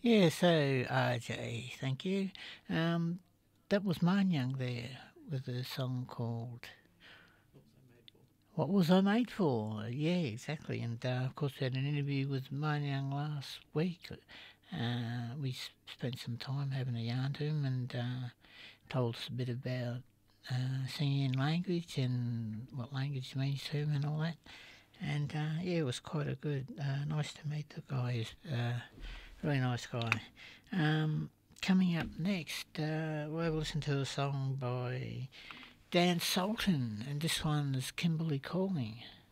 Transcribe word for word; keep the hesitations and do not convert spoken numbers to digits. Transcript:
Yeah, so R J, thank you. Um, that was Manyang there with a song called What Was I Made For? Yeah, exactly. And uh, of course, we had an interview with Manyang last week. Uh, we s- spent some time having a yarn to him and uh, told us a bit about uh, singing in language and what language means to him and all that. And uh, yeah, it was quite a good, uh, nice to meet the guy. He's uh, really nice guy. Um, coming up next, uh, we'll have a listen to a song by Dan Sultan, and this one is Kimberly Calling.